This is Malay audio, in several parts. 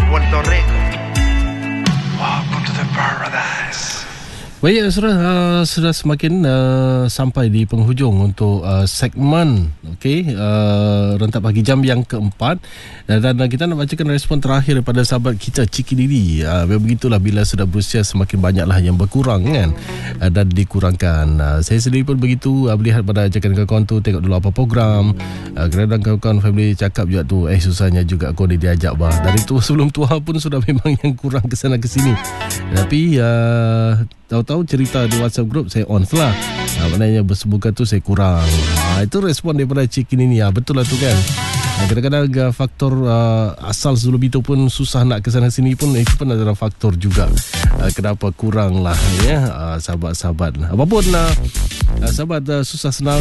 Puerto Rico. Welcome to the paradise. Baik, sudah semakin sampai di penghujung untuk segmen Rentak Pagi Jam yang keempat, dan kita nak bacakan respon terakhir daripada sahabat kita Ciki Didi. Begitulah, bila sudah berusia semakin banyaklah yang berkurang kan, dan dikurangkan. Saya sendiri pun begitu, melihat pada ajakan kawan-kawan tu, tengok dulu apa program, kadang-kadang kawan-kawan family cakap juga tu, susahnya juga kau diajak bah. Dari tu sebelum tua pun sudah memang yang kurang kesana kesini. Tapi tahu-tahu cerita di WhatsApp group saya on lah. Maknanya bersebuka tu saya kurang. Itu respon daripada Cik ini. Betul lah tu kan. Kadang-kadang faktor asal sebelum itu pun susah nak kesana sini pun, itu pun adalah faktor juga kenapa kurang lah ya, sahabat-sahabat. Apapun sahabat, susah senang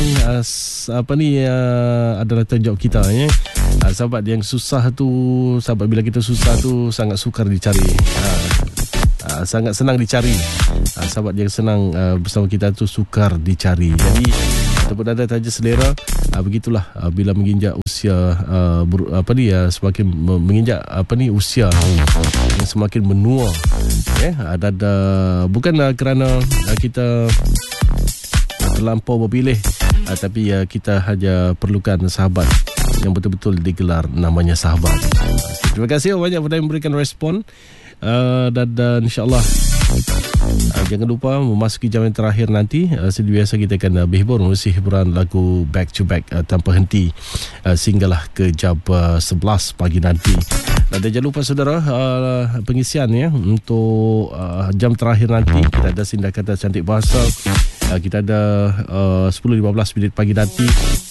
adalah tanggungjawab kita ya. Sahabat yang susah tu, sahabat bila kita susah tu sangat sukar dicari. Sangat senang dicari. Sahabat yang senang bersama kita tu sukar dicari. Jadi ataupun ada taja selera, begitulah bila menginjak usia semakin menginjak usia yang semakin menua bukan kerana kita terlampau berpilih, tapi kita hanya perlukan sahabat yang betul-betul digelar namanya sahabat. Terima kasih banyak kepada yang memberikan respon. Dan insyaAllah jangan lupa memasuki jam yang terakhir nanti, seperti biasa kita akan berhibur mengisi hiburan lagu back to back tanpa henti sehinggalah ke jam 11 pagi nanti. Dan jangan lupa saudara, pengisian ya untuk jam terakhir nanti kita ada Sindah Kata Cantik Bahasa, kita ada 10.15 minit pagi nanti,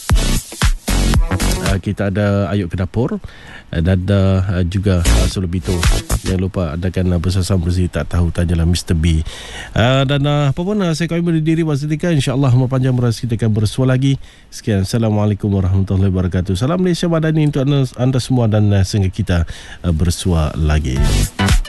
kita ada Ayuk ke Dapur, dan juga sebelum itu jangan lupa adakan bersama bersih tak tahu tanyalah Mr. B. Dan apa pun saya kami berdiri bersetika, insyaAllah panjang beras kita akan bersua lagi. Sekian, Assalamualaikum warahmatullahi wabarakatuh. Salam Malaysia Madani untuk anda semua, dan sehingga kita bersua lagi.